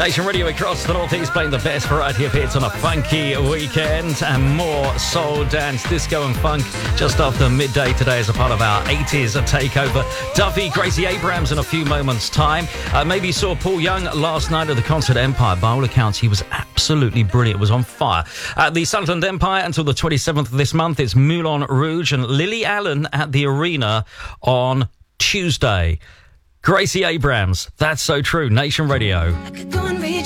Nation Radio across the Northeast playing the best variety of hits on a funky weekend, and more soul, dance, disco and funk just after midday today as a part of our 80s takeover. Duffy, Gracie Abrams in a few moments' time. Maybe you saw Paul Young last night at the Concert Empire. By all accounts, he was absolutely brilliant. It was on fire. At the Sunderland Empire until the 27th of this month, it's Moulin Rouge and Lily Allen at the Arena on Tuesday. Gracie Abrams, That's So True, Nation Radio.